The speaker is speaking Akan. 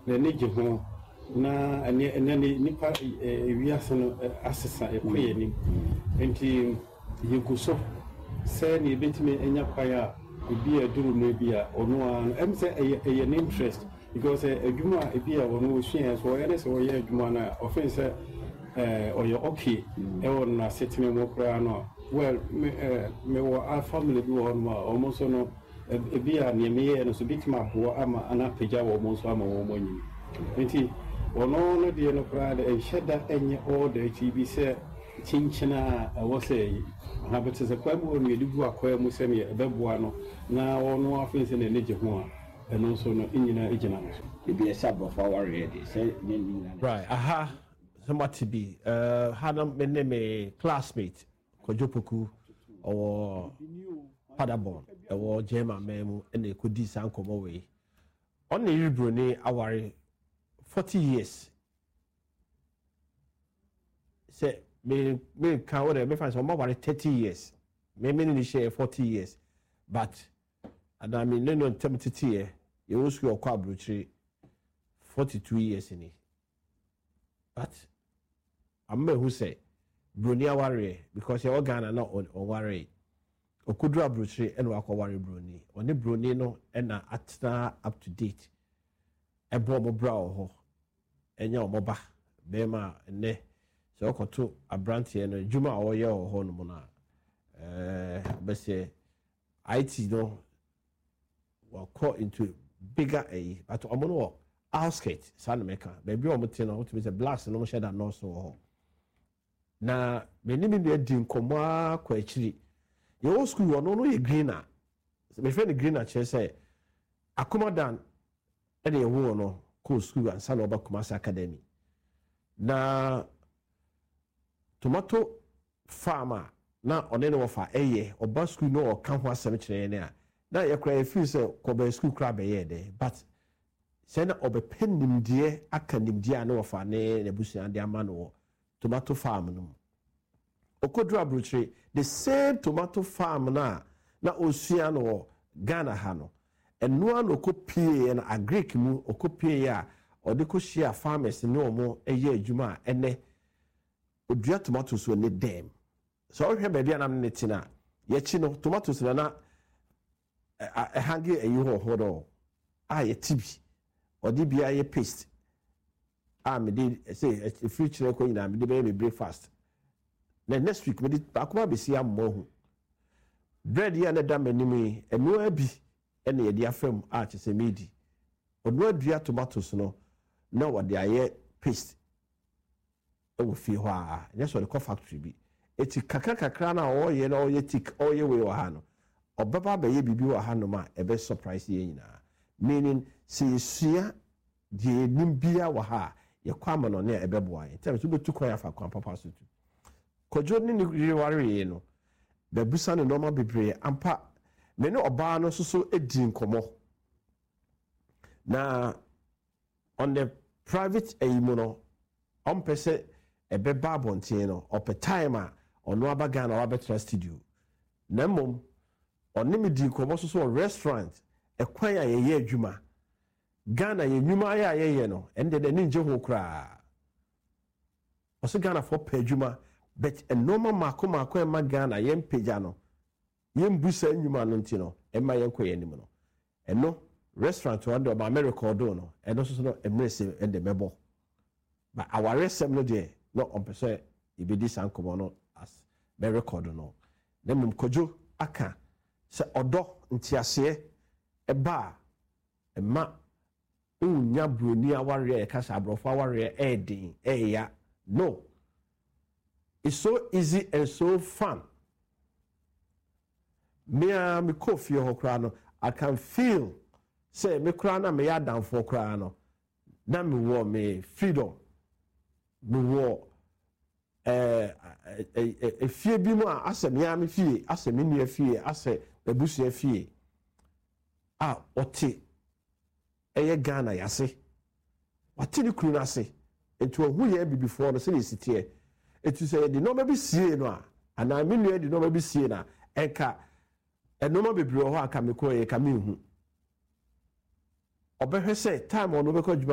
na neje ho na ene nipa wiase no asesa ekoye ni enti yeguso se ni betime enya kwaya ebi aduru no ebi a ono an em se eye interest because adwuma ebi a wono hwia so yele se woye adwuma na offense oye okay e won na setime mo kra no well me wa family bi won ma almost no ebi a ne meye no so bitima bo ama ana pagya wo mo so ama wo mo nyi enti ono no de no kra de sheda enye order bi se chinchina was say habit is a kwabo me du akwa mu se me beboa no na ono afense na neje ho a eno so no nyina ejina no e be a sub of our ready say right aha somebody be hadam me classmate Kojopoku or Padabon or Jema Memu and they could do some come away on the Brunei our 40 years say me can me find some more 30 years me share 40 years but and I mean no 70 year you also your quabruchi 42 years in it but I'm who say Brunei warrior because your Ghana not on warrior okudura bruchi and wako warrior Brunei on the Brunei no and atna up to date a bomb brow ho and your moba bema ne so okoto abranti no juma oye ho no na be say IT no will call into bigger a but omono outskirts sanmeka baby omote no to be blast no share that no so na many me di nkomo akwa akiri your school no ye greener me friend greener che say akomodan e dey wo no ko school and san oba Kumasi Academy na tomato farmer na one no fa eye oba school no o kan ho asem kire ne a na ye kra feel say ko ba school kra be ye de but say na obependim die akanim die na fa ne busuan de ama no tomato farm no okodra bruche the same tomato farm na osua no Ghana ha no eno an okopie na agric mu okopie ya odeko share farmers no mo eye adwuma ene odua tomatoes we ne dem so ohwe ba bia na ne tina ye chi no tomatoes na hangi eyi ho do ye tibi odi bia ye paste me dey say future ko ina me dey be breakfast na next week me dey akoma be si ammo hu bread ya na da manimi eno abi ene ye dia fam chese medi odo adua tomatoes no na wode aye paste e wo fi ho a nya so the factory bi eti kakra na oye na oye tik oye we wa ha no obaba ba ye bibi wa ha no ma e be surprise ye nyina meaning see sua de nimbia wa ha ye kwama no na e be boa ye tell so be tukwa ya fa kwa papa so tu kojo ni ni ware ye no be busa no normal bebre ampa me no oba no so edi nkomo na on the private no on pese e be babontin no op time a ono abaga na wabetra studio na mom oni me di nkomo so restaurant e kwan ya ye adwuma Ghana ye nwuma ya ye no ende de nje ho kra oso Ghana for pe adwuma but a normal mako e ma Ghana ye mpagya no ye mbusa nwuma no ntino e ma ye nkoye nim no eno restaurant wonder about America do no eno so no emrese ende mebo but our resem no de no on person e be dis ankomo no as be record no na mum kojo aka se odo ntiase e ba e ma unya broni aware e kasa abrofo aware e din e ya no it's so easy and so fun me coffee ho kra no I can feel say me kra na me ya dan for kra no na me wo me freedom me wo fie bi mu a asem ya me fie asem ni fie ase ebusu fie a oti eye Ghana yase wati ni kunu ase enti ohu ye bi before no se le sitie enti say the normal bi sie no a ana me nu the normal bi sie na enka enoma bebre ho aka me ko ye ka me hu obehwe say time ono be ko